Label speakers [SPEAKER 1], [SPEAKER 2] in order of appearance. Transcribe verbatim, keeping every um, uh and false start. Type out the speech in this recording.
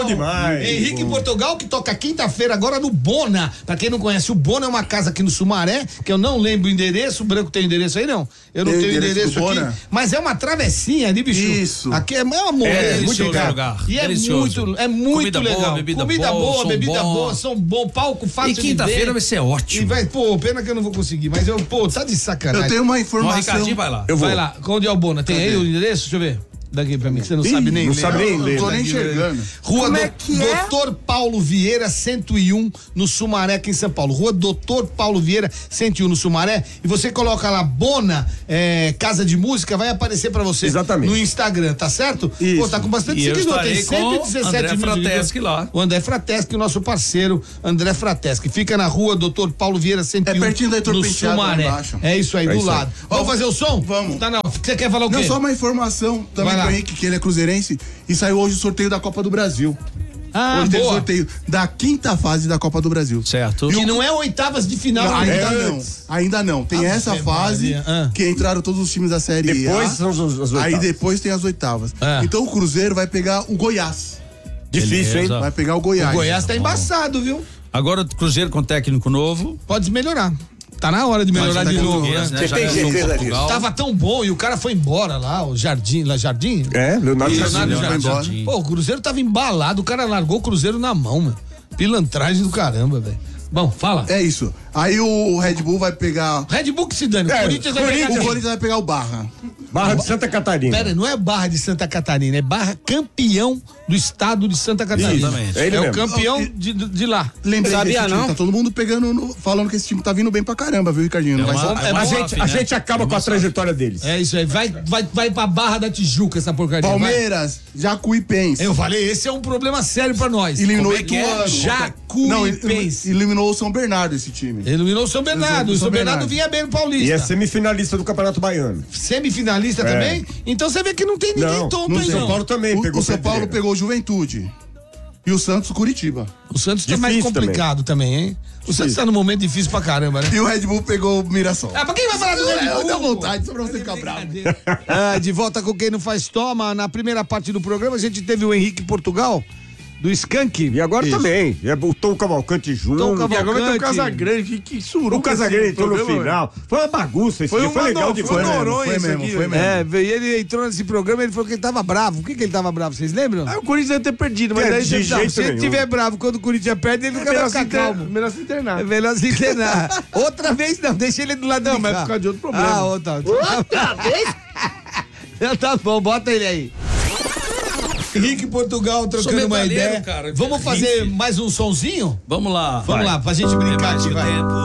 [SPEAKER 1] demais.
[SPEAKER 2] Henrique Portugal, que toca quinta-feira agora no Bona. Pra quem não conhece, o Bona é uma casa aqui no Sumaré, que eu não lembro o endereço. O Branco tem endereço aí, não? Eu não
[SPEAKER 3] Tem
[SPEAKER 2] tenho
[SPEAKER 3] endereço
[SPEAKER 2] endereço aqui.
[SPEAKER 3] Bona?
[SPEAKER 2] Mas é uma travessinha ali, bicho.
[SPEAKER 3] Isso.
[SPEAKER 2] Aqui é, é amor.
[SPEAKER 1] É,
[SPEAKER 2] É,
[SPEAKER 1] muito
[SPEAKER 2] lugar.
[SPEAKER 1] lugar.
[SPEAKER 2] E é
[SPEAKER 1] Delicioso.
[SPEAKER 2] muito, é muito
[SPEAKER 1] Comida
[SPEAKER 2] legal.
[SPEAKER 1] boa, bebida
[SPEAKER 2] Comida
[SPEAKER 1] boa,
[SPEAKER 2] boa,
[SPEAKER 1] som
[SPEAKER 2] bebida
[SPEAKER 1] bom.
[SPEAKER 2] boa, som bom, palco fácil
[SPEAKER 1] E
[SPEAKER 2] de ver.
[SPEAKER 1] quinta-feira vai ser ótimo.
[SPEAKER 2] E vai, pô, pena que eu não vou conseguir, mas eu, pô, tá de sacanagem.
[SPEAKER 3] Eu tenho uma
[SPEAKER 1] Ó,
[SPEAKER 3] informação.
[SPEAKER 1] Ricardinho vai lá.
[SPEAKER 2] Eu vou. Vai lá, onde é o Bona? Tem
[SPEAKER 3] Cadê?
[SPEAKER 2] aí o endereço? Deixa eu ver. Daqui pra mim, que você não
[SPEAKER 3] Ih,
[SPEAKER 2] sabe nem
[SPEAKER 3] não
[SPEAKER 2] ler.
[SPEAKER 3] sabe nem
[SPEAKER 2] Eu
[SPEAKER 3] ler. Tô nem
[SPEAKER 2] daqui,
[SPEAKER 3] enxergando.
[SPEAKER 2] Rua
[SPEAKER 4] Como
[SPEAKER 2] do,
[SPEAKER 4] é que é?
[SPEAKER 2] doutor Paulo Vieira, cento e um, no Sumaré, aqui em São Paulo. Rua doutor Paulo Vieira, cento e um, no Sumaré. E você coloca lá, Bona, é, Casa de Música, vai aparecer pra você.
[SPEAKER 1] Exatamente.
[SPEAKER 2] No Instagram, tá certo?
[SPEAKER 3] Isso.
[SPEAKER 2] Pô, tá com bastante
[SPEAKER 1] E eu
[SPEAKER 2] seguidor. Tem
[SPEAKER 1] estarei com
[SPEAKER 2] cento e dezessete
[SPEAKER 1] André
[SPEAKER 2] mil
[SPEAKER 1] Frateschi
[SPEAKER 2] seguidores.
[SPEAKER 1] lá.
[SPEAKER 2] O André Frateschi, nosso parceiro, André Frateschi. Fica na rua doutor Paulo Vieira, cento e um,
[SPEAKER 3] É pertinho da Heitor
[SPEAKER 2] no
[SPEAKER 3] Penteado, lá
[SPEAKER 2] Sumaré.
[SPEAKER 3] embaixo.
[SPEAKER 2] É isso aí,
[SPEAKER 3] É
[SPEAKER 2] do
[SPEAKER 3] isso aí.
[SPEAKER 2] lado. Vamos
[SPEAKER 3] Ó,
[SPEAKER 2] fazer o som?
[SPEAKER 3] vamos.
[SPEAKER 2] Tá, não. Você quer falar o quê?
[SPEAKER 3] Não, só uma informação também
[SPEAKER 2] Vai lá.
[SPEAKER 3] pro Henrique, que ele é cruzeirense, e saiu hoje o sorteio da Copa do Brasil.
[SPEAKER 2] Ah,
[SPEAKER 3] hoje teve
[SPEAKER 2] boa.
[SPEAKER 3] sorteio da quinta fase da Copa do Brasil.
[SPEAKER 1] Certo.
[SPEAKER 2] E não é oitavas de final.
[SPEAKER 3] Não,
[SPEAKER 2] né?
[SPEAKER 3] ainda
[SPEAKER 2] É
[SPEAKER 3] não,
[SPEAKER 2] antes.
[SPEAKER 3] ainda não. Tem
[SPEAKER 2] Ave
[SPEAKER 3] essa fase
[SPEAKER 2] Maria. Ah.
[SPEAKER 3] que entraram todos os times da Série
[SPEAKER 1] Depois
[SPEAKER 3] A.
[SPEAKER 1] são as- as oitavas.
[SPEAKER 3] Aí depois tem as oitavas.
[SPEAKER 2] Ah.
[SPEAKER 3] Então o Cruzeiro vai pegar o Goiás.
[SPEAKER 1] Difícil, hein?
[SPEAKER 2] Beleza.
[SPEAKER 3] Vai pegar o Goiás.
[SPEAKER 2] O Goiás tá embaçado, viu?
[SPEAKER 1] Agora o Cruzeiro com técnico novo.
[SPEAKER 2] Pode melhorar. Tá na hora de melhorar
[SPEAKER 3] tá
[SPEAKER 2] de
[SPEAKER 3] com
[SPEAKER 2] novo,
[SPEAKER 3] português,
[SPEAKER 2] né?
[SPEAKER 1] né? Já ganhou com Portugal.
[SPEAKER 2] Tava tão bom e o cara foi embora lá, o Jardim, lá Jardim.
[SPEAKER 1] É, Leonardo
[SPEAKER 2] Isso,
[SPEAKER 1] Jardim.
[SPEAKER 2] Leonardo
[SPEAKER 3] foi embora.
[SPEAKER 1] Jardim.
[SPEAKER 2] Pô, o Cruzeiro tava embalado, o cara largou o Cruzeiro na mão, mano. Pilantragem do caramba, velho. Bom, fala.
[SPEAKER 3] É isso. Aí o Red Bull vai pegar.
[SPEAKER 2] Red Bull que se dane.
[SPEAKER 1] É,
[SPEAKER 2] o Corinthians vai
[SPEAKER 1] Corinthians-
[SPEAKER 2] pegar
[SPEAKER 3] O
[SPEAKER 2] quem?
[SPEAKER 3] Corinthians vai pegar o Barra.
[SPEAKER 1] Barra de Santa Catarina.
[SPEAKER 2] Pera, não é Barra de Santa Catarina, é Barra campeão do estado de Santa Catarina.
[SPEAKER 1] Exatamente.
[SPEAKER 2] É,
[SPEAKER 1] É ele
[SPEAKER 2] o
[SPEAKER 1] mesmo.
[SPEAKER 2] campeão de, de lá.
[SPEAKER 3] Lembrei
[SPEAKER 4] Sabia
[SPEAKER 3] desse time,
[SPEAKER 4] não?
[SPEAKER 3] tá todo mundo pegando, no- falando que esse time tá vindo bem pra caramba, viu, Ricardinho? Não
[SPEAKER 1] É
[SPEAKER 3] vai
[SPEAKER 1] uma-
[SPEAKER 3] ser-
[SPEAKER 1] é uma
[SPEAKER 2] a
[SPEAKER 1] S A F,
[SPEAKER 2] gente-
[SPEAKER 1] né?
[SPEAKER 2] a
[SPEAKER 1] gente acaba com a trajetória deles.
[SPEAKER 2] É isso aí, vai, vai, vai pra Barra da Tijuca essa porcaria. vai.
[SPEAKER 3] Palmeiras, Jacuipense.
[SPEAKER 2] Eu falei, esse é um problema sério pra nós.
[SPEAKER 3] Eliminou
[SPEAKER 1] Como é que é?
[SPEAKER 3] Ituano. Não, ele-
[SPEAKER 2] Jacuipense.
[SPEAKER 3] eliminou o São Bernardo esse time.
[SPEAKER 2] Eliminou o São Bernardo. O São
[SPEAKER 3] São
[SPEAKER 2] Bernardo
[SPEAKER 3] Bernardo.
[SPEAKER 2] vinha bem no Paulista.
[SPEAKER 1] E é semifinalista do Campeonato Baiano.
[SPEAKER 2] Semifinalista
[SPEAKER 1] É.
[SPEAKER 2] também? Então você vê que não tem ninguém
[SPEAKER 1] Não,
[SPEAKER 2] tonto
[SPEAKER 3] não
[SPEAKER 2] aí,
[SPEAKER 3] tem.
[SPEAKER 2] não.
[SPEAKER 1] São Paulo também
[SPEAKER 3] O,
[SPEAKER 1] pegou
[SPEAKER 3] o São Paulo
[SPEAKER 1] Pedreira.
[SPEAKER 3] pegou o Juventude. E o Santos, Curitiba.
[SPEAKER 2] O Santos tá mais
[SPEAKER 1] Difícil
[SPEAKER 2] complicado também, hein? O Santos tá num momento difícil pra caramba, né?
[SPEAKER 3] E o Red Bull pegou o Mirassol.
[SPEAKER 2] Ah, pra quem vai falar do Red Bull?
[SPEAKER 3] Dá vontade, só pra você ficar bravo.
[SPEAKER 2] Ah, de volta com Quem Não Faz Toma. Na primeira parte do programa a gente teve o Henrique Portugal, do Skank.
[SPEAKER 1] E agora
[SPEAKER 3] Isso.
[SPEAKER 1] também. É o Tom Cavalcante Júnior.
[SPEAKER 2] Tom
[SPEAKER 3] E agora tem o
[SPEAKER 2] Cavalcante.
[SPEAKER 3] Casagrande, que, que suruca
[SPEAKER 1] O Casagrande
[SPEAKER 3] esse
[SPEAKER 1] entrou no
[SPEAKER 3] programa,
[SPEAKER 1] final. Foi uma bagunça esse
[SPEAKER 3] Foi
[SPEAKER 1] dia. Foi
[SPEAKER 3] uma
[SPEAKER 1] legal
[SPEAKER 3] no-
[SPEAKER 1] de
[SPEAKER 3] foi
[SPEAKER 1] ver.
[SPEAKER 3] mesmo,
[SPEAKER 4] Noronha
[SPEAKER 3] foi
[SPEAKER 4] isso
[SPEAKER 3] mesmo,
[SPEAKER 4] aqui,
[SPEAKER 3] foi
[SPEAKER 4] velho.
[SPEAKER 3] mesmo.
[SPEAKER 2] É, veio- ele entrou nesse programa e ele falou que ele tava bravo. Por que, que ele tava bravo? Vocês lembram?
[SPEAKER 4] Ah, o Corinthians deve ter perdido, mas
[SPEAKER 1] É,
[SPEAKER 4] daí
[SPEAKER 1] de
[SPEAKER 4] você
[SPEAKER 1] jeito
[SPEAKER 2] Se ele
[SPEAKER 1] nenhum.
[SPEAKER 2] tiver bravo quando o Corinthians perde, ele nunca vai
[SPEAKER 4] melhor
[SPEAKER 2] ficar
[SPEAKER 4] se, inter...
[SPEAKER 2] calmo.
[SPEAKER 4] melhor se internar.
[SPEAKER 2] É melhor se internar. Outra vez não, deixa ele do lado
[SPEAKER 4] Não,
[SPEAKER 2] de
[SPEAKER 4] mas
[SPEAKER 2] cá.
[SPEAKER 4] por causa de outro problema.
[SPEAKER 2] Ah, outra. Outra vez? Tá bom, bota ele aí. Henrique Portugal trocando uma
[SPEAKER 1] metaleiro,
[SPEAKER 2] ideia.
[SPEAKER 1] cara.
[SPEAKER 2] Vamos fazer
[SPEAKER 1] Riff.
[SPEAKER 2] mais um sonzinho?
[SPEAKER 1] Vamos lá.
[SPEAKER 2] Vamos
[SPEAKER 1] vai.
[SPEAKER 2] lá, pra gente brincar
[SPEAKER 1] É mais
[SPEAKER 2] aqui,
[SPEAKER 1] que o
[SPEAKER 2] vai.
[SPEAKER 1] tempo.